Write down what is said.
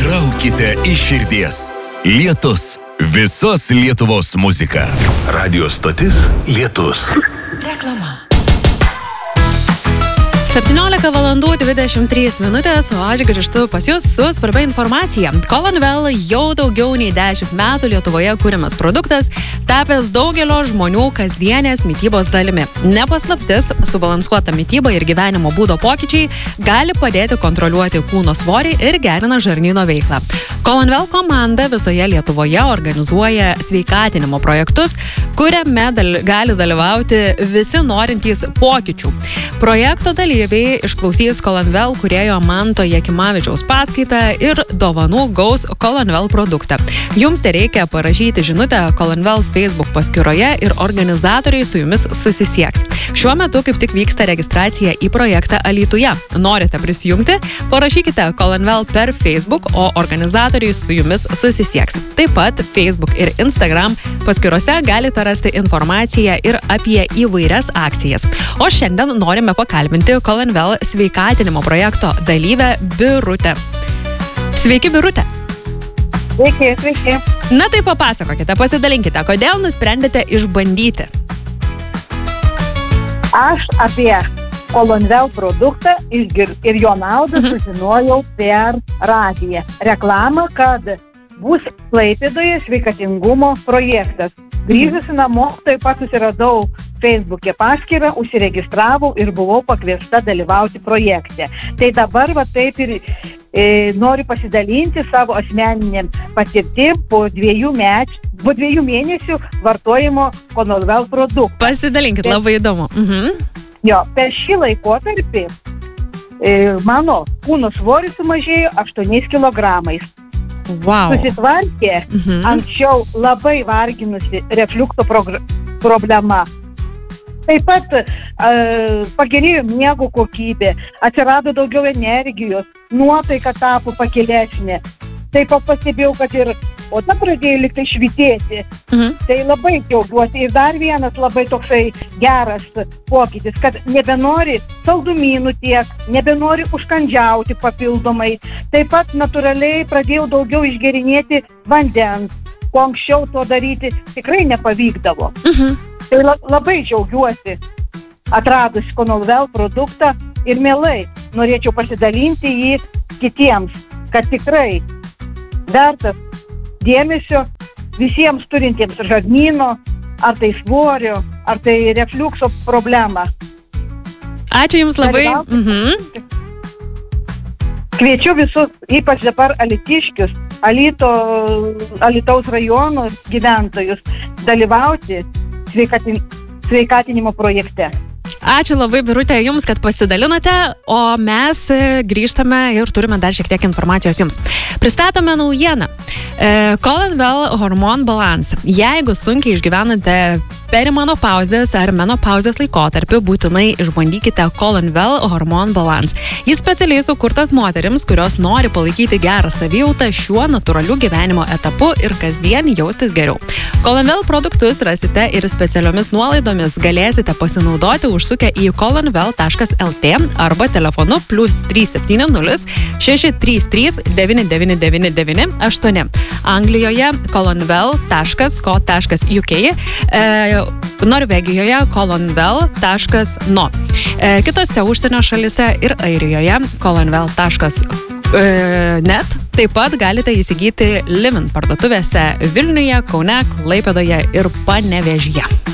Traukite iš širdies. Lietus. Visos Lietuvos muzika. Radio stotis Lietus. Reklama. 17:23, o aš grįžtu pas jūs su svarbia informacija. Colonwell jau daugiau nei 10 metų Lietuvoje kuriamas produktas, tapęs daugelio žmonių kasdienės mitybos dalimi. Nepaslaptis, subalansuota mityba ir gyvenimo būdo pokyčiai gali padėti kontroliuoti kūno svorį ir gerina žarnyno veiklą. Colonwell komanda visoje Lietuvoje organizuoja sveikatinimo projektus, kuriame gali dalyvauti visi norintys pokyčių. Projekto dalyviai išklausys Colonwell kūrėjo Manto Jakimavičiaus paskaitą ir dovanų gaus Colonwell produktą. Jums tereikia parašyti žinutę Colonwell Facebook paskyroje ir organizatoriai su jumis susisieks. Šiuo metu kaip tik vyksta registracija į projektą Alytuje. Norite prisijungti? Parašykite Colonwell per Facebook, o organizatoriai su jumis susisieks. Taip pat Facebook ir Instagram paskyrose galite rasti informaciją ir apie įvairias akcijas. O šiandien norime pakalbinti Colonwell sveikatinimo projekto dalyvę Birutę. Sveiki, Birutė. Sveiki. Na tai papasakokite, pasidalinkite, kodėl nusprendėte išbandyti. Aš apie Colonwell produktą ir jo naudą sužinojau per radiją. Reklamą, kad bus Klaipėdoje sveikatingumo projektas. Grįžusi namo, taip pat susiradau Facebook'e paskyrą, užsiregistravau ir buvau pakviesta dalyvauti projekte. Tai dabar taip ir noriu pasidalinti savo asmeninėm patirtim po 2 mėnesių vartojimo Colonwell produktų. Pasidalinkit, labai įdomu. Jo, per šį laikotarpį mano kūno svoris sumažėjo 8 kilogramais. Wow. Susitvarkė anksčiau labai varginusi refliukso problema. Taip pat pagerėjo miego kokybė, atsirado daugiau energijos, nuotaika tapo pakilesnė. Taip pat pastebėjau, kad ir oda pradėjo liktai švytėti. Tai labai džiaugiuosi. Ir dar vienas labai toksai geras pokytis, kad nebenori saldumynų tiek, nebenori užkandžiauti papildomai. Taip pat natūraliai pradėjau daugiau išgerinėti vandens, ko anksčiau to daryti tikrai nepavykdavo. Tai labai džiaugiuosi atradus Colonwell produktą ir mielai norėčiau pasidalinti jį kitiems, kad tikrai vertas dėmesio visiems turintiems žarnyno, ar tai svorio, ar tai refliukso problemą. Ačiū Jums labai. Kviečiu visus, ypač dabar alytiškius, Alytaus rajono gyventojus dalyvauti sveikatinimo projekte. Ačiū labai, Birutė, Jums, kad pasidalinote, o mes grįžtame ir turime dar šiek tiek informacijos Jums. Pristatome naujieną. Colonwell Hormone Balance. Jeigu sunkiai išgyvenate perimenopauzės ar menopauzės laikotarpiu, būtinai išbandykite Colonwell Hormone Balance. Jis specialiai sukurtas moterims, kurios nori palaikyti gerą savijautą šiuo natūraliu gyvenimo etapu ir kasdien jaustis geriau. Colonwell produktus rasite ir specialiomis nuolaidomis galėsite pasinaudoti užsukę į colonwell.lt arba telefonu +370 633 99998. Anglijoje colonwell.co.uk, Norvegijoje colonwell.no. Kitose užsienio šalise ir Airijoje colonwell.net. Taip pat galite įsigyti Livin parduotuvėse Vilniuje, Kaune, Klaipėdoje ir Panevėžyje.